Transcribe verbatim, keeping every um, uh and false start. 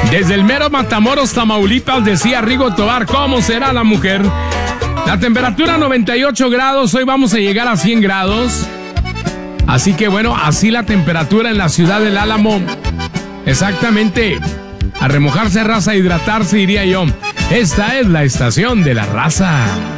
Desde el mero Matamoros, Tamaulipas, decía Rigo Tobar, ¿cómo será la mujer? La temperatura noventa y ocho grados, hoy vamos a llegar a cien grados. Así que bueno, así la temperatura en la ciudad del Álamo. Exactamente. A remojarse, raza, a hidratarse, diría yo. Esta es la estación de la raza.